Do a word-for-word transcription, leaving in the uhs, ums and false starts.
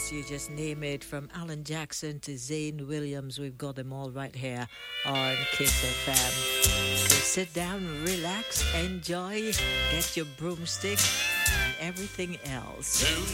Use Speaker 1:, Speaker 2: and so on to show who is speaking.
Speaker 1: Yes, you just name it. From Alan Jackson to Zane Williams, we've got them all right here on Kiss F M. So sit down, relax, enjoy, get your broomstick, and everything else.